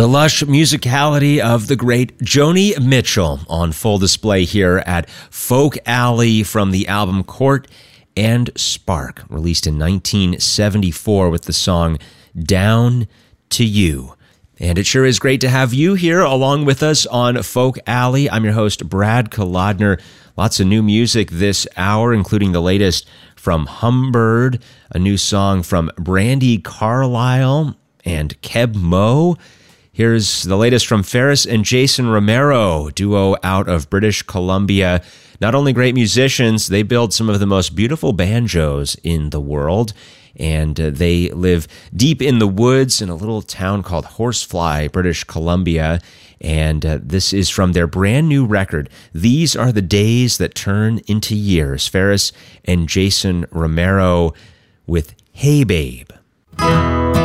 The lush musicality of the great Joni Mitchell on full display here at Folk Alley from the album Court and Spark, released in 1974 with the song Down to You. And it sure is great to have you here along with us on Folk Alley. I'm your host, Brad Kolodner. Lots of new music this hour, including the latest from Humbird, a new song from Brandi Carlile and Keb Mo. Here's the latest from Ferris and Jason Romero, duo out of British Columbia. Not only great musicians, they build some of the most beautiful banjos in the world, and they live deep in the woods in a little town called Horsefly, British Columbia, and this is from their brand new record, These Are the Days That Turn Into Years. Ferris and Jason Romero with Hey Babe.